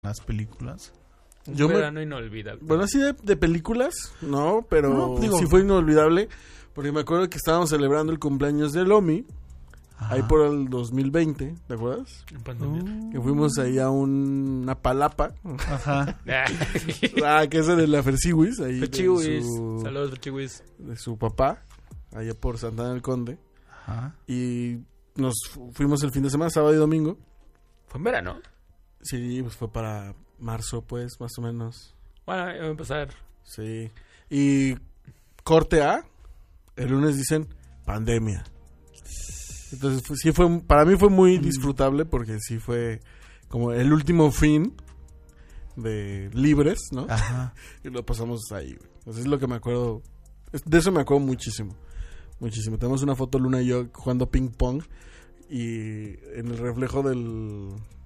las películas. Un verano inolvidable. Bueno, así de películas, no, pero No, digo, sí fue inolvidable. Porque me acuerdo que estábamos celebrando el cumpleaños de Lomi. Ajá. Ahí por el 2020, ¿te acuerdas? En pandemia. Que fuimos ahí a una palapa. Ajá. Que es de la Ferchiwis. Ahí Ferchiwis. Saludos, Ferchiwis. de su papá. Allá por Santana del Conde. Ajá. Y nos fuimos el fin de semana, sábado y domingo. ¿Fue en verano? Sí, pues fue para marzo, pues, más o menos. Bueno, ya va a empezar. Sí. Y corte A, el lunes dicen pandemia. Entonces sí para mí fue muy disfrutable porque sí fue como el último fin de libres, ¿no? Ajá. Y lo pasamos ahí, güey. Entonces es lo que me acuerdo, de eso me acuerdo muchísimo. Muchísimo. Tenemos una foto Luna y yo jugando ping pong y en el reflejo del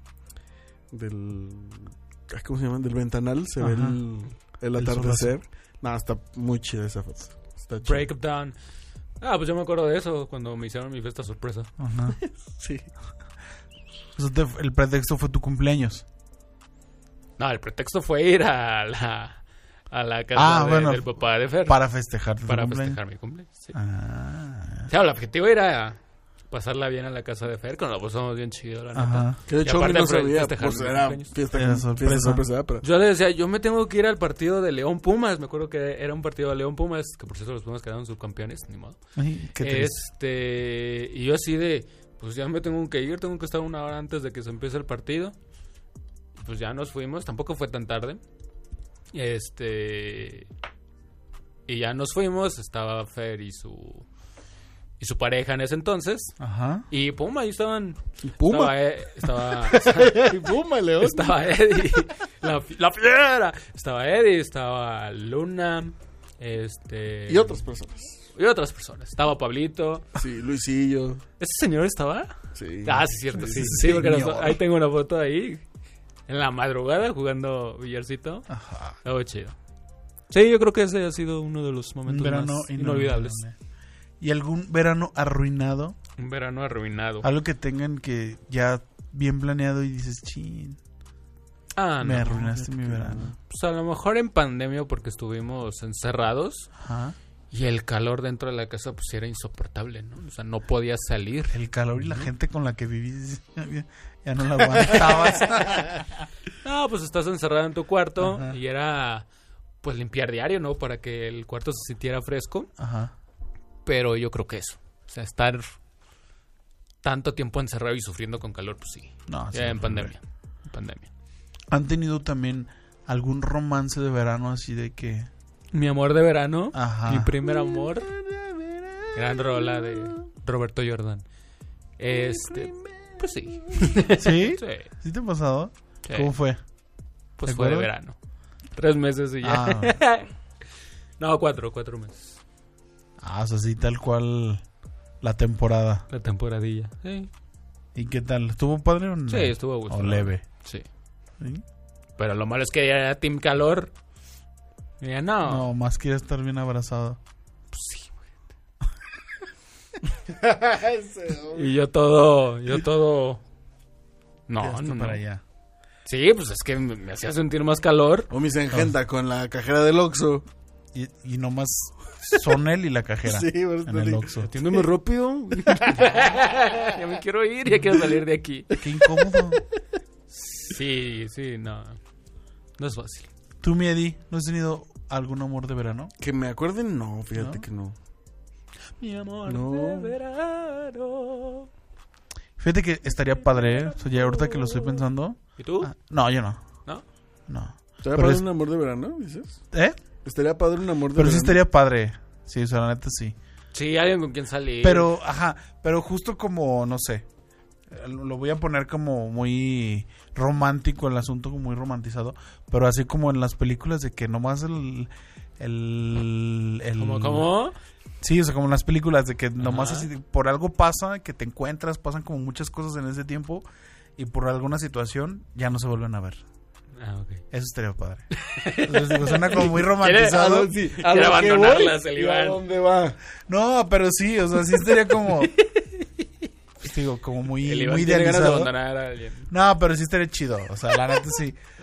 ¿cómo se llama? Del ventanal se ve el atardecer. No, está muy chida esa foto. Está chida. Breakdown. Pues yo me acuerdo de eso cuando me hicieron mi fiesta sorpresa. Ajá. Sí. El pretexto fue tu cumpleaños. No, el pretexto fue ir a la casa del papá de Fer. Para festejar tu Para cumpleaños. festejar mi cumpleaños. Sí. Ah. O sea, el objetivo era pasarla bien a la casa de Fer, cuando la pasamos bien chido, la neta. Ajá. Que de Y hecho aparte no sabía, festejar pues mi era cumpleaños. Era fiesta sorpresa, pero Yo le decía, yo me tengo que ir al partido de León Pumas. Me acuerdo que era un partido de León Pumas, que por cierto los Pumas quedaron subcampeones, ni modo. Ay, qué triste. Y yo así de, pues ya me tengo que ir, tengo que estar una hora antes de que se empiece el partido. Pues ya nos fuimos, tampoco fue tan tarde. Y ya nos fuimos, estaba Fer y su pareja en ese entonces. Ajá. Y Puma, ahí estaban. ¿Y Puma? Estaba ¿Y Puma, León? estaba Eddie, la fiera. Estaba Eddie, estaba Luna, Y otras personas. y otras personas. Estaba Pablito. Sí, Luisillo. ¿Ese señor estaba? Sí. Sí, cierto, sí, porque ahí tengo una foto ahí. En la madrugada jugando billarcito. Ajá. Algo chido. Sí, yo creo que ese ha sido uno de los momentos verano más inolvidables. ¿Y algún verano arruinado? Un verano arruinado. Algo que tengan que ya bien planeado y dices, chin, me arruinaste mi verano. Pues a lo mejor en pandemia porque estuvimos encerrados. Ajá. Y el calor dentro de la casa pues era insoportable, ¿no? O sea, no podías salir. El calor y la gente con la que vivís ya no la aguantabas. No, pues estás encerrado en tu cuarto. Ajá. Y era pues limpiar diario, ¿no? Para que el cuarto se sintiera fresco. Ajá. Pero yo creo que eso. O sea, estar tanto tiempo encerrado y sufriendo con calor, pues sí. No, sí, Ya en horrible. pandemia. En pandemia. ¿Han tenido también algún romance de verano así de que... Mi amor de verano. Ajá. Mi primer amor. Gran rola de Roberto Jordan. Pues sí. ¿Sí? Sí. ¿Sí te ha pasado? Sí. ¿Cómo fue? Pues ¿De fue de acuerdo? verano. 3 meses y ya. No, 4 meses. O sea, sí, tal cual la temporada. La temporadilla. Sí. ¿Y qué tal? ¿Estuvo padre o no? Sí, estuvo a gusto. ¿O leve? Sí. ¿Sí? Pero lo malo es que ya era Team Calor. Y ya no. No, más quiere estar bien abrazado. Pues sí, güey. Y yo todo. No, Quedaste no. para allá. Sí, pues es que me hacía sentir más calor. O mi engenda con la cajera del Oxxo. Y nomás son él y la cajera. Sí, pues, en el Oxxo. Atiéndeme rápido. Ya me quiero ir, ya quiero salir de aquí. Qué incómodo. Sí, no. No es fácil. ¿Tú, mi Eddie, no has tenido algún amor de verano? Que me acuerden, no, fíjate ¿No? que no. Mi amor No. de verano. Fíjate que estaría padre, ¿eh? O sea, ya ahorita que lo estoy pensando. ¿Y tú? No, yo no. ¿No? No. ¿Estaría Pero padre es- un amor de verano, dices? ¿Eh? Estaría padre un amor de Pero sí verano. estaría padre. Sí, o sea, la neta sí. Sí, alguien con quien salir. Pero, pero justo como, no sé, lo voy a poner como muy romántico el asunto, como muy romantizado, pero así como en las películas de que nomás el ¿Cómo? Sí, o sea, como en las películas de que nomás Ajá. así por algo pasa, que te encuentras, pasan como muchas cosas en ese tiempo y por alguna situación ya no se vuelven a ver. Ok. Eso estaría padre. Entonces, digo, suena como muy romantizado. Quiere abandonarlas, el ¿Y a Iván. dónde va? No, pero sí, o sea, sí estaría como... pues digo, como muy, El Iván muy tiene ganas de idealizado. abandonar a alguien. No, pero sí estaría chido. O sea, la neta sí.